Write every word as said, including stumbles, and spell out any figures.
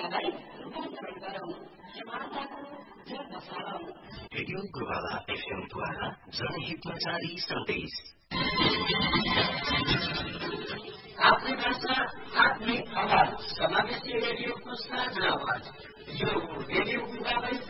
भाषालाई रूपान्तरण गरौं। समानताको जन्म फलौं। रेडियो गुरुवाला एफएम द्वारा जनहितमा जारी सन्देश। आफ्नै भाषा आफ्नै आवाज समावेशी रेडियोको साझा आवाज। यो रेडियो गुरुवाला